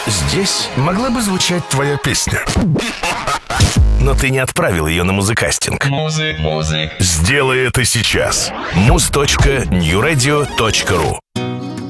Здесь могла бы звучать твоя песня. Но ты не отправил ее на музыкастинг. Музык. Сделай это сейчас. muz.newradio.ru